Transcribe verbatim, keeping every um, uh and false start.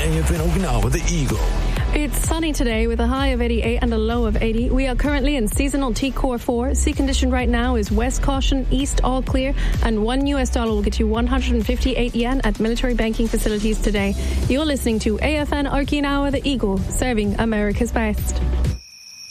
A F N Okinawa, the Eagle. It's sunny today with a high of eighty-eight and a low of eighty. We are currently in seasonal T Core four. Sea condition right now is west caution, east all clear, and one U S dollar will get you one hundred fifty-eight yen at military banking facilities today. You're listening to A F N Okinawa, the Eagle, serving America's best.